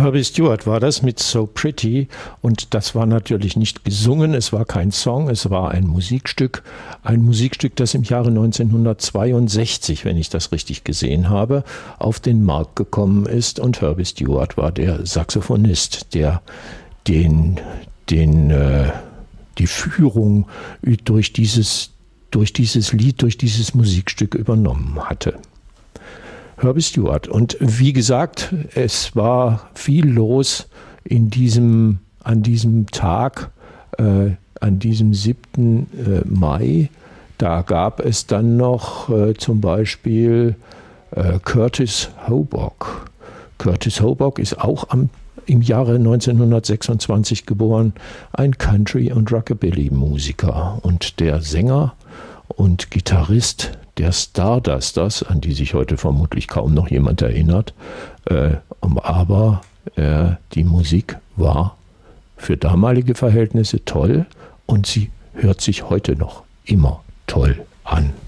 Herbie Stewart war das mit So Pretty, und das war natürlich nicht gesungen, es war kein Song, es war ein Musikstück, das im Jahre 1962, wenn ich das richtig gesehen habe, auf den Markt gekommen ist, und Herbie Stewart war der Saxophonist, der die Führung durch dieses Lied, durch dieses Musikstück übernommen hatte. Herbie Stewart. Und wie gesagt, es war viel los an diesem Tag, an diesem 7. Mai. Da gab es dann noch zum Beispiel Curtis Hobock. Curtis Hobock ist auch im Jahre 1926 geboren, ein Country- und Rockabilly-Musiker und der Sänger und Gitarrist der Stardusters, an die sich heute vermutlich kaum noch jemand erinnert. Aber die Musik war für damalige Verhältnisse toll, und sie hört sich heute noch immer toll an.